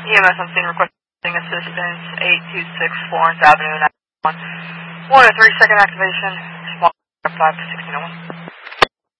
EMS on scene requesting assistance, 826 Florence Avenue, 911. 103 second activation, small 5 to 1601.